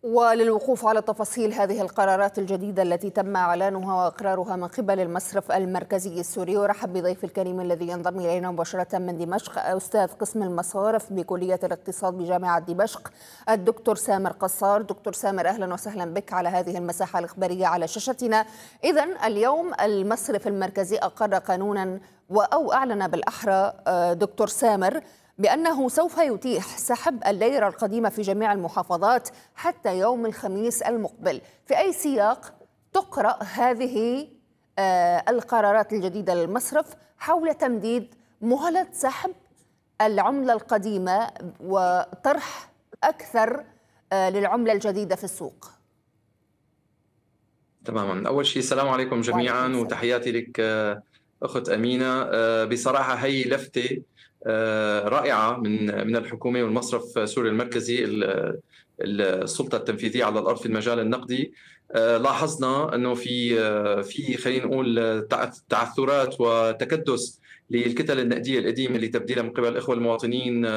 وللوقوف على تفاصيل هذه القرارات الجديدة التي تم إعلانها وإقرارها من قبل المصرف المركزي السوري، ورحب بضيف الكريم الذي ينضم إلينا مباشرة من دمشق، أستاذ قسم المصارف بكلية الاقتصاد بجامعة دمشق، الدكتور سامر قصار. دكتور سامر، أهلا وسهلا بك على هذه المساحة الإخبارية على شاشتنا. إذن اليوم المصرف المركزي أقر قانونا أو أعلن بالأحرى دكتور سامر بأنه سوف يتيح سحب الليرة القديمة في جميع المحافظات حتى يوم الخميس المقبل. في أي سياق تقرأ هذه القرارات الجديدة للمصرف حول تمديد مهلة سحب العملة القديمة وطرح أكثر للعملة الجديدة في السوق؟ تماما. أول شيء السلام عليكم جميعا وتحياتي لك أخت أمينة. بصراحة هي لفتة رائعة من الحكومة والمصرف سوريا المركزي، السلطة التنفيذية على الأرض في المجال النقدي. لاحظنا أنه في خلينا نقول تعثرات وتكدس للكتل النقدية القديمة اللي تبديلها من قبل الإخوة المواطنين